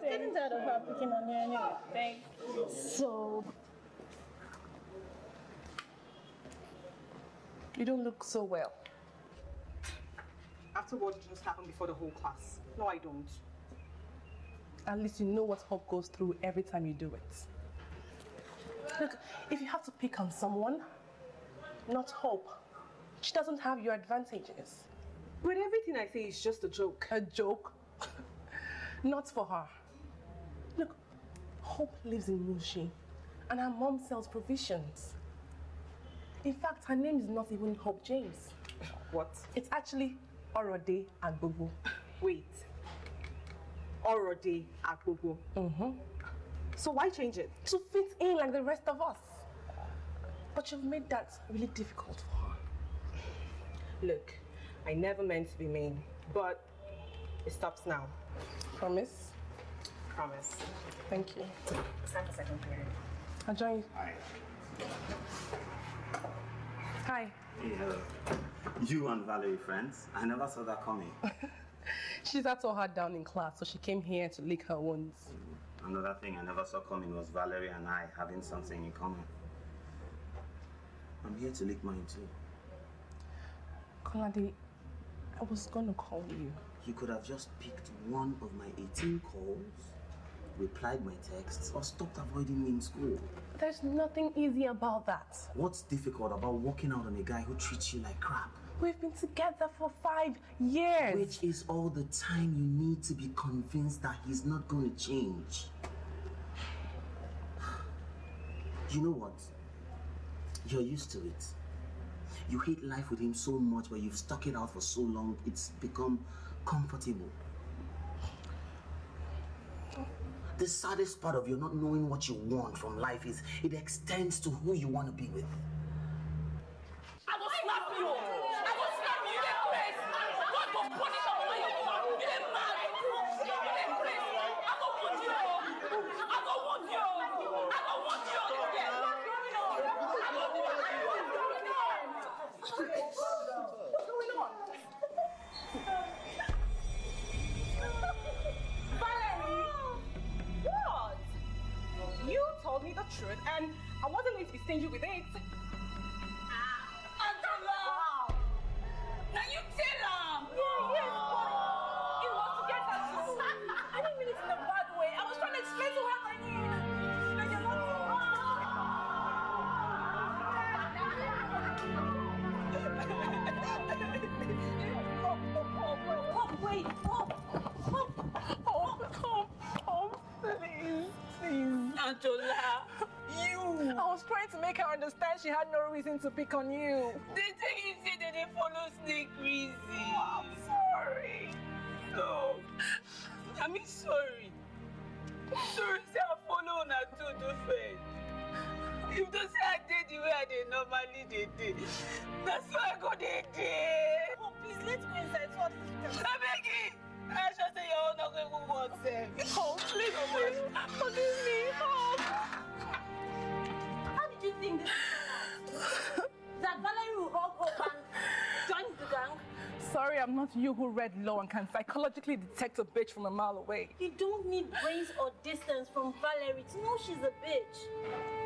getting tired of her picking on you anyway. Thanks. So, you don't look so well. After what just happened before the whole class. No, I don't. At least you know what Hope goes through every time you do it. Look, if you have to pick on someone, not Hope. She doesn't have your advantages. But everything I say is just a joke. A joke? Not for her. Look, Hope lives in Mushi, and her mom sells provisions. In fact, her name is not even Hope James. What? It's actually Orode Agbobo. Wait. Orode Agbobo? So why change it? To fit in like the rest of us. But you've made that really difficult for her. Look, I never meant to be mean, but it stops now. Promise? Promise. Thank you. Stand a second period. I'll join you. Hi. Hi. Hey, hello. You and Valerie friends? I never saw that coming. She's had all her down in class, so she came here to lick her wounds. Another thing I never saw coming was Valerie and I having something in common. I'm here to lick mine too. Kolade, I was gonna call you. You could have just picked one of my 18 calls, replied my texts, or stopped avoiding me in school. There's nothing easy about that. What's difficult about walking out on a guy who treats you like crap? We've been together for 5 years. Which is all the time you need to be convinced that he's not going to change. You know what? You're used to it. You hate life with him so much, but you've stuck it out for so long, it's become comfortable. The saddest part of you not knowing what you want from life is it extends to who you want to be with. I will slap you! I will slap you! You place! God will punish you when you come! You ain't mad! You ain't place! I don't want you! I don't want you! I don't want you! What's going on? Valerie! What? You told me the truth and I wasn't going to be stingy with it. Angela! Wow! Now you tell him! Yes, but it was to get her to... I didn't mean it in a bad way. I was trying to explain to her that you're not wait, please. Angela, you! I was trying to make her understand she had no reason to pick on you. They tell you say that they follow snake reason. Oh, I'm sorry. No. I mean sorry. Sorry say I follow on a two different. If they say I did the way I did normally they did. That's why I go they did. Oh, please, let's go inside. What is it? I beg you. I should say you're not going to work, sir. Oh, please, forgive me. Oh. How did you think this that Valerie will hug Hope and join the gang? Sorry, I'm not you who read law and can psychologically detect a bitch from a mile away. You don't need brains or distance from Valerie to know she's a bitch.